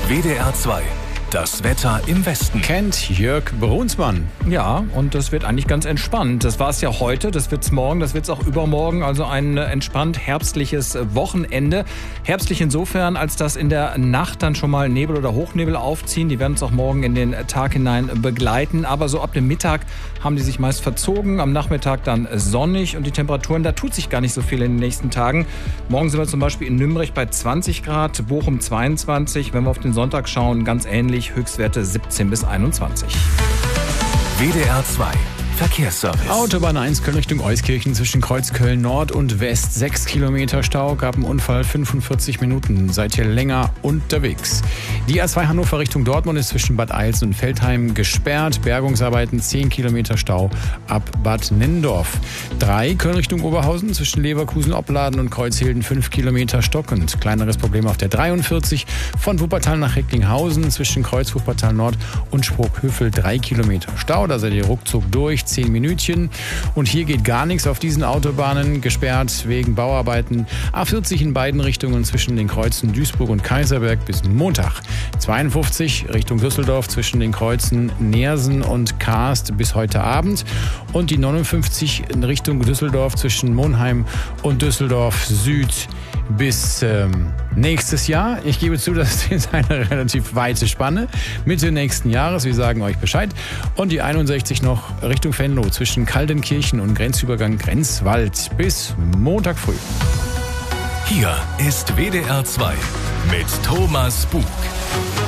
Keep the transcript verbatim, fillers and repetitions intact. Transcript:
W D R zwei. Das Wetter im Westen. Kennt Jörg Brunsmann. Ja, und das wird eigentlich ganz entspannt. Das war es ja heute, das wird es morgen, das wird es auch übermorgen. Also ein entspannt herbstliches Wochenende. Herbstlich insofern, als dass in der Nacht dann schon mal Nebel oder Hochnebel aufziehen. Die werden uns auch morgen in den Tag hinein begleiten. Aber so ab dem Mittag haben die sich meist verzogen. Am Nachmittag dann sonnig und die Temperaturen, da tut sich gar nicht so viel in den nächsten Tagen. Morgen sind wir zum Beispiel in Nürnberg bei zwanzig Grad, Bochum zweiundzwanzig. Wenn wir auf den Sonntag schauen, ganz ähnlich. Höchstwerte siebzehn bis einundzwanzig. W D R zwei. Verkehrsservice. Autobahn eins Köln Richtung Euskirchen zwischen Kreuzköln Nord und West. sechs Kilometer Stau, gab einen Unfall, fünfundvierzig Minuten. Seid ihr länger unterwegs. Die A zwei Hannover Richtung Dortmund ist zwischen Bad Eilsen und Veltheim gesperrt. Bergungsarbeiten, zehn Kilometer Stau ab Bad Nennendorf. drei Köln Richtung Oberhausen zwischen Leverkusen, Opladen und Kreuzhilden, fünf Kilometer stockend. Kleineres Problem auf der dreiundvierzig von Wuppertal nach Recklinghausen zwischen Kreuz Wuppertal Nord und Sprockhövel, drei Kilometer Stau. Da seid ihr ruckzuck durch. zehn Minütchen. Und hier geht gar nichts auf diesen Autobahnen. Gesperrt wegen Bauarbeiten. A vierzig in beiden Richtungen zwischen den Kreuzen Duisburg und Kaiserberg bis Montag. zweiundfünfzig Richtung Düsseldorf zwischen den Kreuzen Neersen und Karst bis heute Abend. Und die neunundfünfzig in Richtung Düsseldorf zwischen Monheim und Düsseldorf Süd bis ähm, nächstes Jahr. Ich gebe zu, das ist eine relativ weite Spanne. Mitte nächsten Jahres, wir sagen euch Bescheid. Und die einundsechzig noch Richtung Venlo zwischen Kaldenkirchen und Grenzübergang Grenzwald bis Montag früh. Hier ist W D R zwei mit Thomas Bug.